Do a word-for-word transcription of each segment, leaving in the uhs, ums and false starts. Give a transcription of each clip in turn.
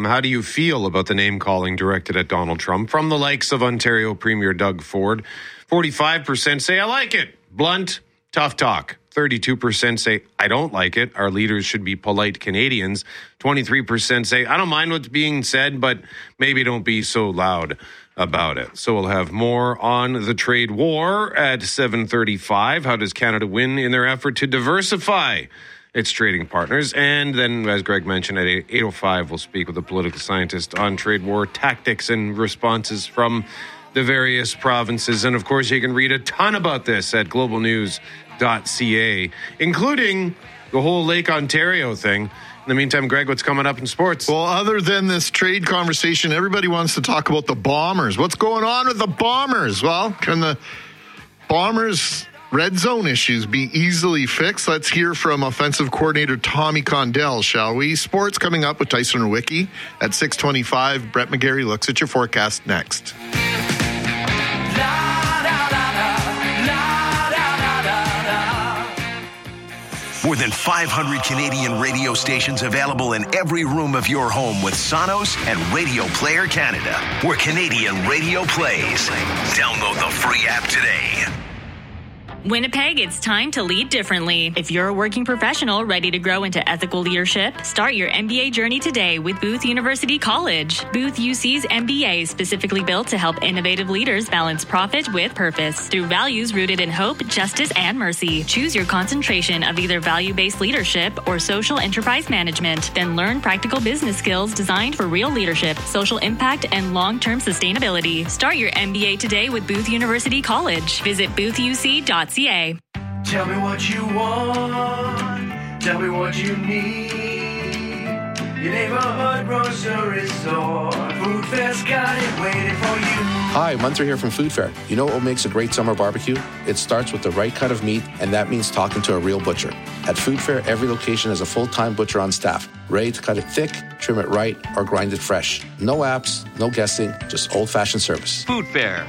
Um, how do you feel about the name calling directed at Donald Trump from the likes of Ontario Premier Doug Ford? forty-five percent say, I like it. Blunt, tough talk. thirty-two percent say, I don't like it. Our leaders should be polite Canadians. twenty-three percent say, I don't mind what's being said, but maybe don't be so loud about it. So we'll have more on the trade war at seven thirty-five. How does Canada win in their effort to diversify its trading partners? And then, as Greg mentioned, at eight oh five, we'll speak with a political scientist on trade war tactics and responses from the various provinces. And, of course, you can read a ton about this at global news dot c a, including the whole Lake Ontario thing. In the meantime, Greg, what's coming up in sports? Well, other than this trade conversation, everybody wants to talk about the Bombers. What's going on with the Bombers? Well, can the Bombers' red zone issues be easily fixed? Let's hear from offensive coordinator Tommy Condell, shall we? Sports coming up with Tyson Rowicki at six twenty-five. Brett McGarry looks at your forecast next. More than five hundred Canadian radio stations available in every room of your home with Sonos and Radio Player Canada, where Canadian radio plays. Download the free app today. Winnipeg, it's time to lead differently. If you're a working professional ready to grow into ethical leadership, start your M B A journey today with Booth University College. Booth U C's M B A is specifically built to help innovative leaders balance profit with purpose through values rooted in hope, justice, and mercy. Choose your concentration of either value-based leadership or social enterprise management. Then learn practical business skills designed for real leadership, social impact, and long-term sustainability. Start your M B A today with Booth University College. Visit booth u c dot c a. Tell me what you want. Tell me what you need. Your neighborhood grocery store. Food Fair's got it waiting for you. Hi, Munter here from Food Fair. You know what makes a great summer barbecue? It starts with the right cut of meat, and that means talking to a real butcher. At Food Fair, every location has a full-time butcher on staff, ready to cut it thick, trim it right, or grind it fresh. No apps, no guessing, just old-fashioned service. Food Fair,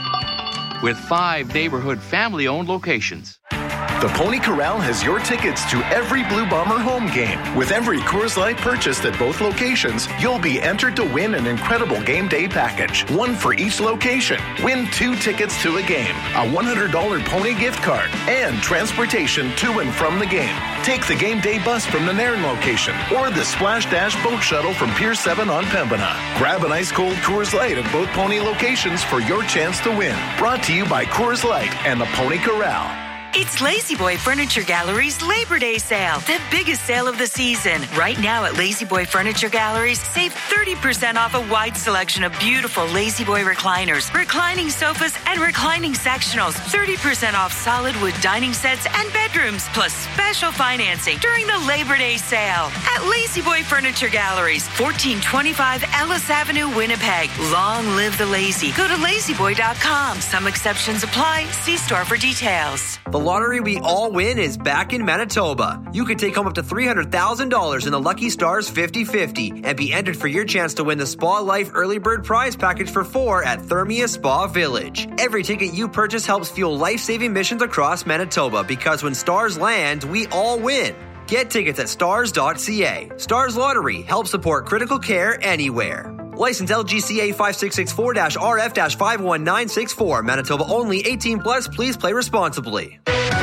with five neighborhood family-owned locations. The Pony Corral has your tickets to every Blue Bomber home game. With every Coors Light purchased at both locations, you'll be entered to win an incredible game day package. One for each location. Win two tickets to a game, a one hundred dollars Pony gift card, and transportation to and from the game. Take the game day bus from the Nairn location or the Splash Dash boat shuttle from Pier seven on Pembina. Grab an ice-cold Coors Light at both Pony locations for your chance to win. Brought to you by Coors Light and the Pony Corral. It's La-Z-Boy Furniture Gallery's Labor Day sale, the biggest sale of the season. Right now at La-Z-Boy Furniture Galleries, save thirty percent off a wide selection of beautiful La-Z-Boy recliners, reclining sofas, and reclining sectionals. thirty percent off solid wood dining sets and bedrooms, plus special financing during the Labor Day sale at La-Z-Boy Furniture Galleries, fourteen twenty-five Ellis Avenue, Winnipeg. Long live the lazy. Go to lazy boy dot com. Some exceptions apply. See store for details. The lottery we all win is back in Manitoba. You can take home up to three hundred thousand dollars in the Lucky Stars fifty fifty and be entered for your chance to win the Spa Life Early Bird Prize Package for four at Thermia Spa Village. Every ticket you purchase helps fuel life-saving missions across Manitoba, because when stars land, we all win. Get tickets at stars dot c a. Stars Lottery helps support critical care anywhere. License L G C A five six six four R F five one nine six four. Manitoba only. eighteen plus. Please play responsibly.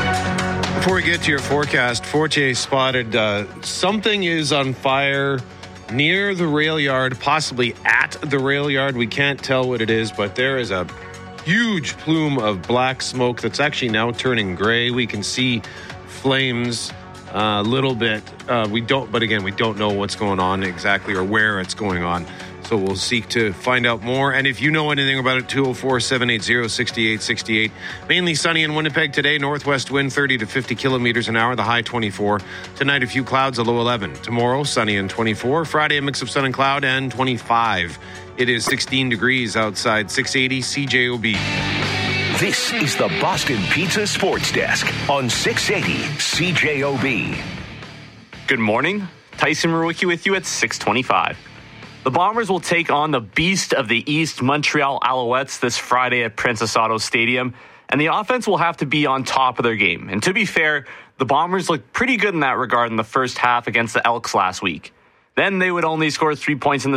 Before we get to your forecast, Fortier spotted uh, something is on fire near the rail yard, possibly at the rail yard. We can't tell what it is, but there is a huge plume of black smoke that's actually now turning gray. We can see flames a uh, little bit. Uh, we don't, but again, we don't know what's going on exactly or where it's going on. So we'll seek to find out more. And if you know anything about it, two oh four, seven eight zero, six eight six eight. Mainly sunny in Winnipeg today. Northwest wind thirty to fifty kilometers an hour. The high twenty-four. Tonight, a few clouds, a low eleven. Tomorrow, sunny and twenty-four. Friday, a mix of sun and cloud and twenty-five. It is sixteen degrees outside. six eighty C J O B. This is the Boston Pizza Sports Desk on six eighty C J O B. Good morning. Tyson Rowicki with you at six twenty-five. The Bombers will take on the Beast of the East, Montreal Alouettes, this Friday at Princess Auto Stadium, and the offense will have to be on top of their game. And to be fair, the Bombers looked pretty good in that regard in the first half against the Elks last week. Then they would only score three points in the